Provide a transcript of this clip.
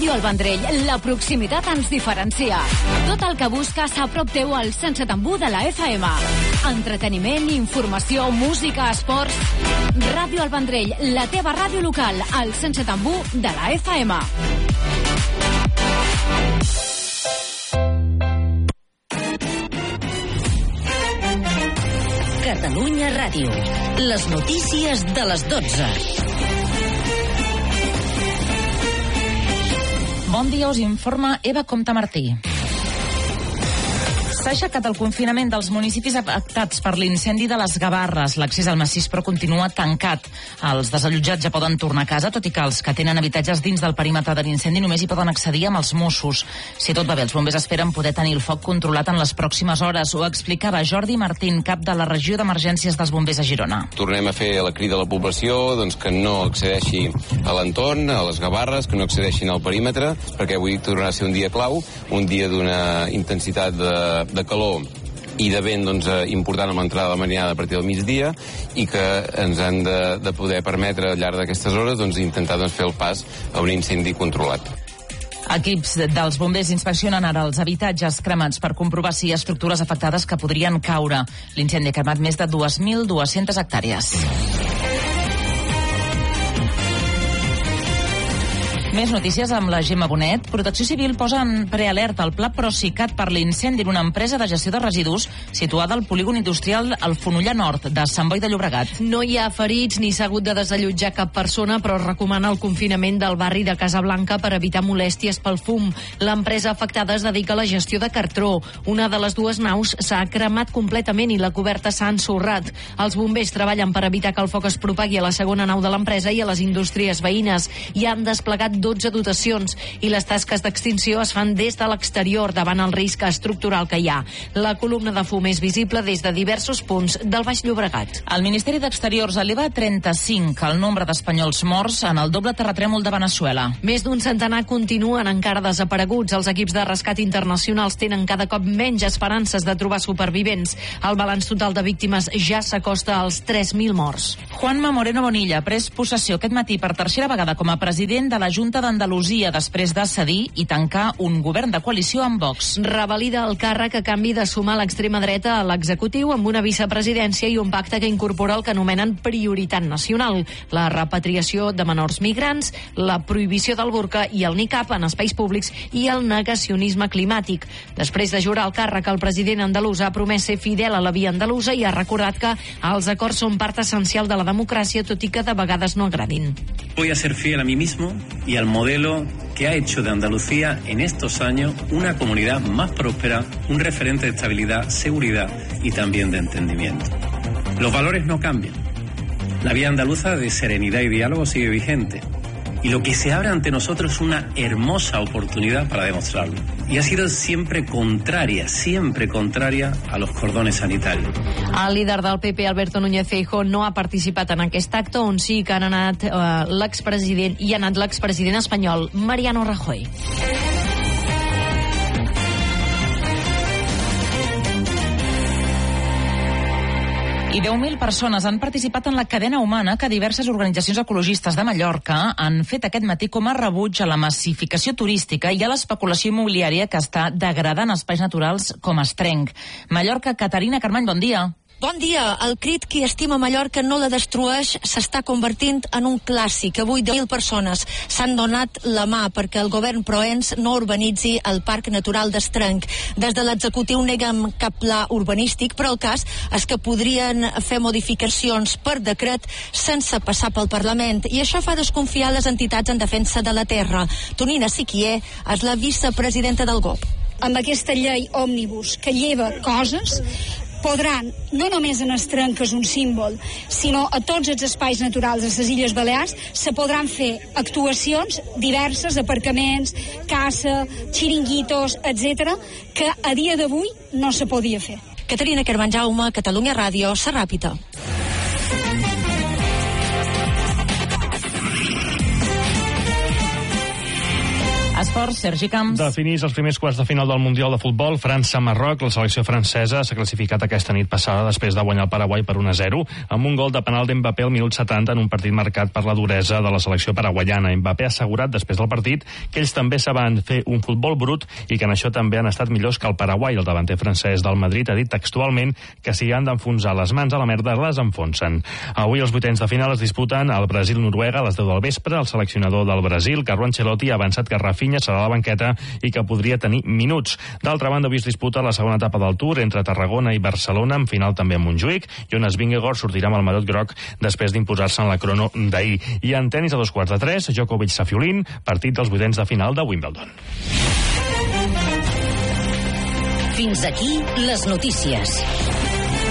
Ràdio El Vendrell, la proximitat ens diferencia. Tot el que busques a prop teu al 107.1 de la FM. Entreteniment, informació, música, esports... Ràdio El Vendrell, la teva ràdio local, al 107.1 de la FM. Catalunya Ràdio. Les notícies de les 12. Bon dia, us informa Eva Comte Martí. S'ha aixecat el confinament dels municipis afectats per l'incendi de les Gavarres. L'accés al massís, però, continua tancat. Els desallotjats ja poden tornar a casa, tot i que els que tenen habitatges dins del perímetre de l'incendi només hi poden accedir amb els Mossos. Si tot va bé, els bombers esperen poder tenir el foc controlat en les pròximes hores. Ho explicava Jordi Martín, cap de la regió d'emergències dels bombers a Girona. Tornem a fer la crida a la població que no accedeixi a l'entorn, a les Gavarres, que no accedeixin al perímetre, perquè avui tornarà a ser un dia clau, un dia d'una intensitat de calor i de vent important amb l'entrada de la marinada a partir del migdia i que ens han de poder permetre al llarg d'aquestes hores intentar fer el pas a un incendi controlat. Equips dels bombers inspeccionen ara els habitatges cremats per comprovar si hi ha estructures afectades que podrien caure. L'incendi ha cremat més de 2.200 hectàrees. Més notícies amb la Gemma Bonet. Protecció Civil posa en prealerta el pla Procicat per l'incendi en una empresa de gestió de residus situada al polígon industrial al Fonollar Nord de Sant Boi de Llobregat. No hi ha ferits ni s'ha hagut de desallotjar cap persona, però es recomana el confinament del barri de Casablanca per evitar molèsties pel fum. L'empresa afectada es dedica a la gestió de cartró. Una de les dues naus s'ha cremat completament i la coberta s'ha ensorrat. Els bombers treballen per evitar que el foc es propagui a la segona nau de l'empresa i a les indústries veïnes. Hi han desplegat 12 dotacions i les tasques d'extinció es fan des de l'exterior davant el risc estructural que hi ha. La columna de fum és visible des de diversos punts del Baix Llobregat. El Ministeri d'Exteriors eleva a 35 el nombre d'espanyols morts en el doble terratrèmol de Veneçuela. Més d'un centenar continuen encara desapareguts. Els equips de rescat internacionals tenen cada cop menys esperances de trobar supervivents. El balanç total de víctimes ja s'acosta als 3.000 morts. Juanma Moreno Bonilla ha pres possessió aquest matí per tercera vegada com a president de la Junta d'Andalusia després de cedir i tancar un govern de coalició amb Vox. Revalida el càrrec a canvi de sumar l'extrema dreta a l'executiu amb una vicepresidència i un pacte que incorpora el que anomenen prioritat nacional, la repatriació de menors migrants, la prohibició del burca i el niqab en espais públics i el negacionisme climàtic. Després de jurar el càrrec, el president andalús ha promès ser fidel a la via andalusa i ha recordat que els acords són part essencial de la democràcia, tot i que de vegades no agradin. Voy a ser fiel a mí mismo y al modelo que ha hecho de Andalucía en estos años una comunidad más próspera, un referente de estabilidad, seguridad y también de entendimiento. Los valores no cambian. La vía andaluza de serenidad y diálogo sigue vigente. Y lo que se abre ante nosotros es una hermosa oportunidad para demostrarlo. Y ha sido siempre contraria a los cordones sanitarios. El líder del PP, Alberto Núñez Feijóo, no ha participat en aquest acte, on sí que han anat l'expresident espanyol Mariano Rajoy. I 10.000 persones han participat en la cadena humana que diverses organitzacions ecologistes de Mallorca han fet aquest matí com a rebuig a la massificació turística i a l'especulació immobiliària que està degradant espais naturals com Estrenc. Mallorca, Caterina Carmany, bon dia. Bon dia. El crit "Qui estima Mallorca no la destrueix" s'està convertint en un clàssic. Avui 10.000 persones s'han donat la mà perquè el govern proens no urbanitzi el Parc Natural d'Estrenc. Des de l'executiu neguen cap pla urbanístic, però el cas és que podrien fer modificacions per decret sense passar pel Parlament, i això fa desconfiar les entitats en defensa de la terra. Tonina Siquier és la vicepresidenta del GOP. Amb aquesta llei òmnibus que lleva coses, podran, no només en Estrenc, que és un símbol, sinó a tots els espais naturals de les Illes Balears, se podran fer actuacions diverses, aparcaments, caça, xiringuitos, etc., que a dia d'avui no se podia fer. Caterina Carmany Jaume, Catalunya Ràdio, Serràpita. Es esports, Sergi Camps. Definits els primers quarts de final del Mundial de Futbol, França-Marroc, la selecció francesa s'ha classificat aquesta nit passada després de guanyar el Paraguai per 1-0, amb un gol de penal d'Mbappé al minut 70 en un partit marcat per la duresa de la selecció paraguaiana. Mbappé ha assegurat després del partit que ells també saben fer un futbol brut i que en això també han estat millors que el Paraguai. El davanter francès del Madrid ha dit textualment que si han d'enfonsar les mans a la merda, les enfonsen. Avui els vuitens de final es disputen al Brasil-Noruega a les 10 del vespre. El seleccionador del Brasil, Carlo Ancelotti, ha avançat que Rafinha serà a la banqueta i que podria tenir minuts. D'altra banda, avui es disputa la segona etapa del Tour entre Tarragona i Barcelona, en final també a Montjuïc. Jonas Vingegaard sortirà amb el marot groc després d'imposar-se en la crono d'ahir. I en tenis a 2:15, Djokovic-Safiulin, partit dels vuitens de final de Wimbledon. Fins aquí les notícies.